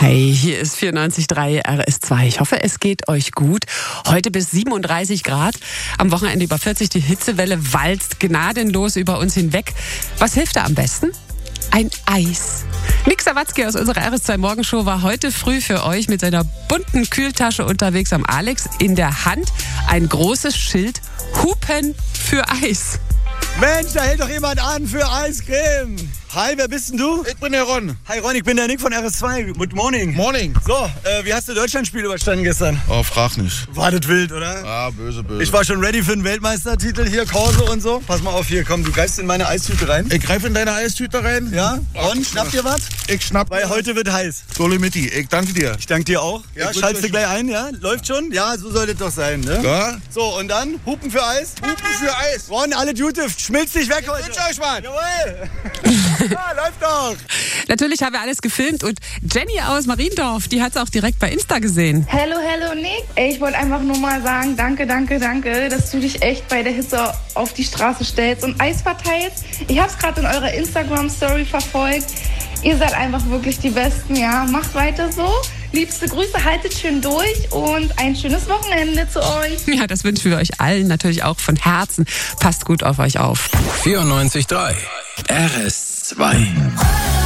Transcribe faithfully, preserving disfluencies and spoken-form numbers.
Hi, hier ist vierundneunzig Komma drei R S zwei. Ich hoffe, es geht euch gut. Heute bis siebenunddreißig Grad. Am Wochenende über vierzig. Die Hitzewelle walzt gnadenlos über uns hinweg. Was hilft da am besten? Ein Eis. Nick Sawatzki aus unserer R S zwei Morgenshow war heute früh für euch mit seiner bunten Kühltasche unterwegs am Alex. In der Hand ein großes Schild: Hupen für Eis. Mensch, da hält doch jemand an für Eiscreme. Hi, wer bist denn du? Ich bin der Ron. Hi Ron, ich bin der Nick von R S zwei. Good morning. Morning. So, äh, wie hast du Deutschlandspiel überstanden gestern? Oh, frag nicht. War das wild, oder? Ah, böse, böse. Ich war schon ready für den Weltmeistertitel hier, Korse und so. Pass mal auf hier, komm, du greifst in meine Eistüte rein. Ich greife in deine Eistüte rein. Ja? Ron, schnapp dir was? Ich schnapp. Weil heute wird heiß. Dolomiti, ich danke dir. Ich danke dir auch. Ja, Ich schaltst du wünsch gleich ein, ja? Läuft schon? Ja, so soll das doch sein, ne? Ja? So, und dann Hupen für Eis. Hupen für Eis. Ron, alle Jute, schmilzt dich weg heute. Wünsch euch was. Jawohl. Ja, läuft doch. Natürlich haben wir alles gefilmt und Jenny aus Mariendorf, die hat es auch direkt bei Insta gesehen. Hello, hello Nick. Ey, ich wollte einfach nur mal sagen, danke, danke, danke, dass du dich echt bei der Hitze auf die Straße stellst und Eis verteilst. Ich habe es gerade in eurer Instagram-Story verfolgt. Ihr seid einfach wirklich die Besten, ja. Macht weiter so. Liebste Grüße, haltet schön durch und ein schönes Wochenende zu euch. Ja, das wünschen wir euch allen natürlich auch von Herzen. Passt gut auf euch auf. vierundneunzig Komma drei R S zwei.